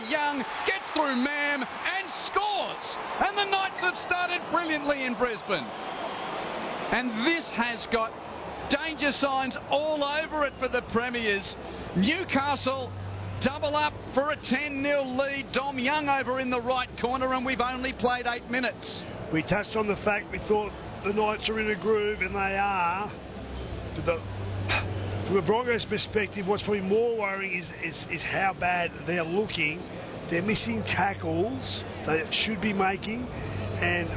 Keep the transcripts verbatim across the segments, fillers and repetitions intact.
Young, gets through Mam and scores. And the Knights have started brilliantly in Brisbane. And this has got danger signs all over it for the Premiers. Newcastle double up for a ten nil lead. Dom Young over in the right corner, and we've only played eight minutes. We touched on the fact we thought the Knights are in a groove, and they are. But the, from a Broncos perspective, what's probably more worrying is, is, is how bad they're looking. They're missing tackles they should be making, and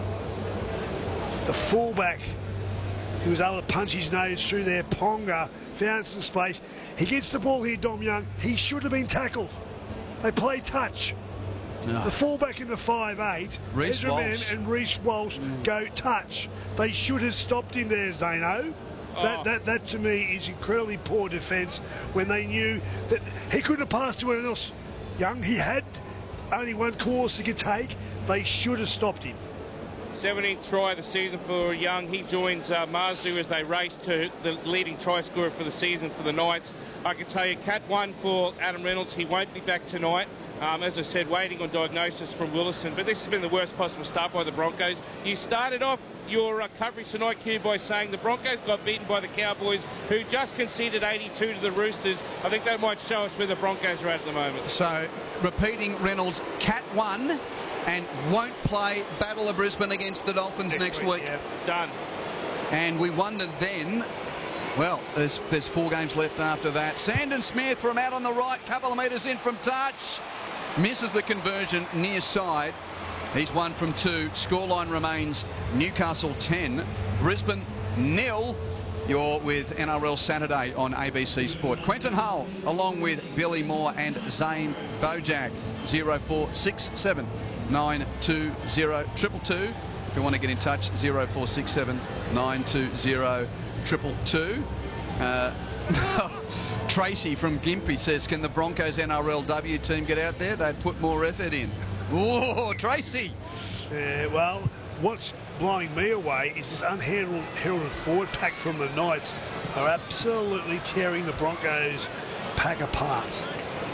the fullback who was able to punch his nose through there, Ponga, found some space. He gets the ball here, Dom Young. He should have been tackled. They play touch. No. The fullback in the five eight, Ezra Mann and Reece Walsh mm. go touch. They should have stopped him there, Zano. Oh. That, that, that to me is incredibly poor defence when they knew that he couldn't have passed to anyone else. Young, he had only one course he could take. They should have stopped him. seventeenth try of the season for Young. He joins uh, Marzu as they race to the leading try scorer for the season for the Knights. I can tell you, Cat one for Adam Reynolds. He won't be back tonight. Um, as I said, waiting on diagnosis from Willison. But this has been the worst possible start by the Broncos. You started off your uh, coverage tonight, Q, by saying the Broncos got beaten by the Cowboys, who just conceded eighty-two to the Roosters. I think that might show us where the Broncos are at at the moment. So, repeating Reynolds, Cat one, and won't play Battle of Brisbane against the Dolphins next, next week. Yeah. Done. And we wondered then, well, there's, there's four games left after that. Sandon Smith from out on the right, couple of metres in from touch. Misses the conversion near side. He's one from two. Scoreline remains Newcastle ten, Brisbane nil. You're with N R L Saturday on A B C Sport. Quentin Hull along with Billy Moore and Zane Bojack. zero four six seven nine two zero two two. If you want to get in touch, zero four six seven nine two zero two two. Uh, Tracy from Gympie says, can the Broncos N R L W team get out there? They'd put more effort in. Oh, Tracy. Yeah, well, what's blowing me away is this unheralded heralded forward pack from the Knights are absolutely tearing the Broncos pack apart.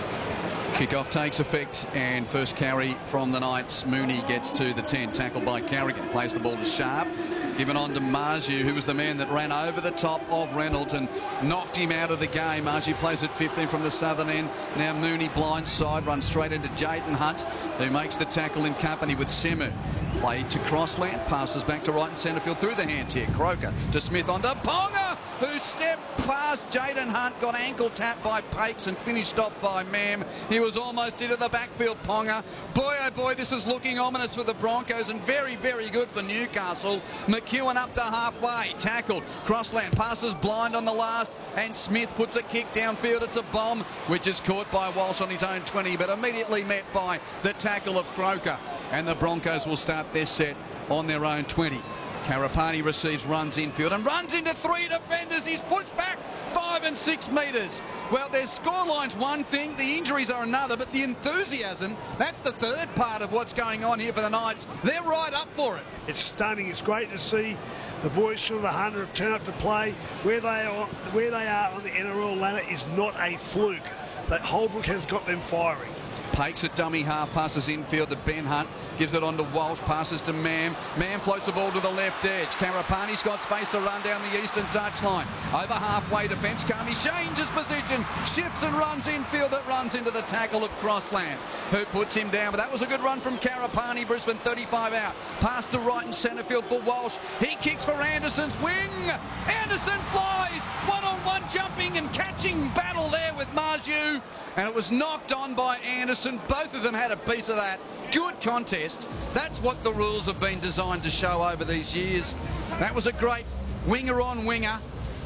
Kickoff takes effect, and first carry from the Knights. Mooney gets to the ten, tackled by Carrigan, plays the ball to Sharp, given on to Marju, who was the man that ran over the top of Reynolds and knocked him out of the game. Marju plays at fifteen from the southern end. Now Mooney blindside, runs straight into Jayden Hunt, who makes the tackle in company with Semu. Play to Crossland, passes back to right and centre field through the hands here. Croker to Smith on to Ponga, who stepped past Jayden Hunt, got ankle tapped by Pakes and finished off by Mam. He was almost into the backfield, Ponga. Boy, oh boy, this is looking ominous for the Broncos and very, very good for Newcastle. McEwen up to halfway, tackled. Crossland passes blind on the last, and Smith puts a kick downfield. It's a bomb, which is caught by Walsh on his own twenty, but immediately met by the tackle of Croker. And the Broncos will start their set on their own twenty. Karapani receives, runs infield and runs into three defenders. He's pushed back five and six metres. Well, their scoreline's one thing, the injuries are another, but the enthusiasm, that's the third part of what's going on here for the Knights. They're right up for it. It's stunning. It's great to see the boys from the Hunter have turned up to play. Where they are, where they are on the N R L ladder is not a fluke. That Holbrook has got them firing. Pakes at dummy half, passes infield to Ben Hunt, gives it on to Walsh, passes to Mam. Mam floats the ball to the left edge. Karapani's got space to run down the eastern touchline. Over halfway defence, Kami changes position, shifts and runs infield. It runs into the tackle of Crossland, who puts him down. But that was a good run from Karapani. Brisbane thirty-five out. Pass to right and centre field for Walsh. He kicks for Anderson's wing. Anderson flies. One-on-one jumping and catching battle there with Marju. And it was knocked on by Anderson. Both of them had a piece of that. Good contest. That's what the rules have been designed to show over these years. That was a great winger on winger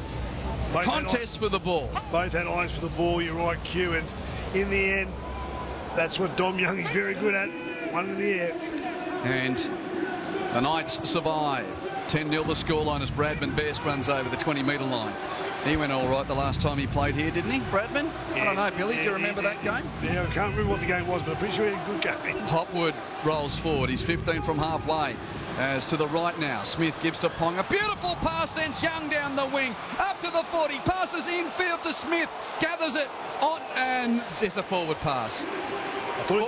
both contest for the ball. Both had eyes for the ball, you're right, Q. And in the end, that's what Dom Young is very good at. One in the air. And the Knights survive. ten nil the scoreline as Bradman Best runs over the twenty metre line. He went all right the last time he played here, didn't he, Bradman? Yeah, I don't know, Billy, yeah, do you remember yeah, that yeah, game? Yeah, I can't remember what the game was, but I'm pretty sure he had a good game. Hopwood rolls forward. He's fifteen from halfway. As to the right now, Smith gives to Ponga. Beautiful pass, sends Young down the wing. Up to the forty, passes infield to Smith. Gathers it on, and it's a forward pass. I thought